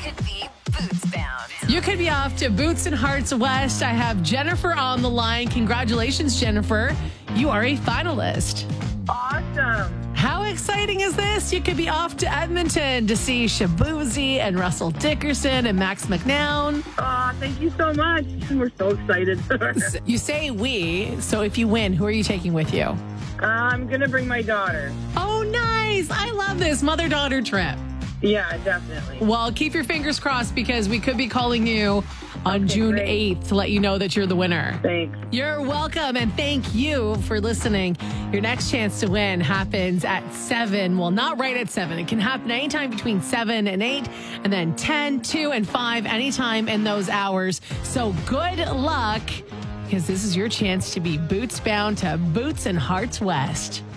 could be boots bound. You could be off to Boots and Hearts West. I have Jennifer on the line. Congratulations, Jennifer. You are a finalist. Awesome. How exciting is this? You could be off to Edmonton to see Shabuzi and Russell Dickerson and Max McNown. Thank you so much. We're so excited. You say we, so if you win, who are you taking with you? I'm going to bring my daughter. Oh, nice. I love this mother-daughter trip. Yeah, definitely. Well, keep your fingers crossed because we could be calling you on June great. 8th to let you know that you're the winner. Thanks. You're welcome, and thank you for listening. Your next chance to win happens at 7. Well, not right at 7. It can happen anytime between 7 and 8, and then 10, 2, and 5, anytime in those hours. So good luck, because this is your chance to be boots bound to Boots and Hearts West.